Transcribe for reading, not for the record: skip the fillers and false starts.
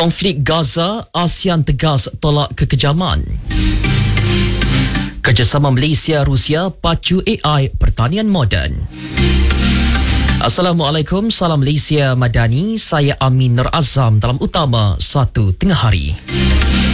Konflik Gaza, ASEAN tegas tolak kekejaman. Kerjasama Malaysia-Rusia pacu AI pertanian moden. Assalamualaikum, salam Malaysia Madani. Saya Amin Nur Azam dalam utama 1 tengah hari.